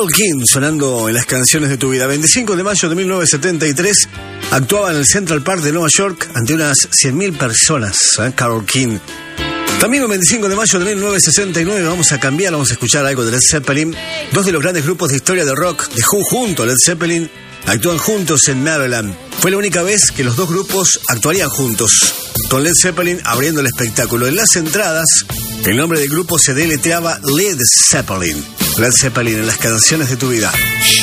Carole King sonando en las canciones de tu vida. 25 de mayo de 1973 actuaba en el Central Park de Nueva York ante unas 100.000 personas. Carole King. También el 25 de mayo de 1969 vamos a cambiar, vamos a escuchar algo de Led Zeppelin. Dos de los grandes grupos de historia de rock, The Who junto a Led Zeppelin, actúan juntos en Maryland. Fue la única vez que los dos grupos actuarían juntos, con Led Zeppelin abriendo el espectáculo. En las entradas, el nombre del grupo se deletreaba Led Zeppelin. Led Zeppelin en las canciones de tu vida.